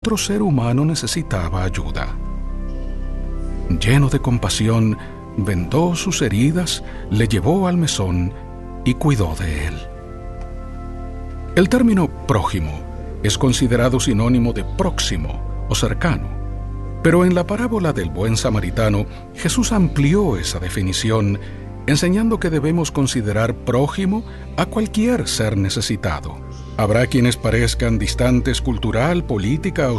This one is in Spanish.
otro ser humano necesitaba ayuda. Lleno de compasión, vendó sus heridas, le llevó al mesón y cuidó de él. El término prójimo es considerado sinónimo de próximo o cercano, pero en la parábola del buen samaritano, Jesús amplió esa definición, enseñando que debemos considerar prójimo a cualquier ser necesitado. Habrá quienes parezcan distantes cultural, política o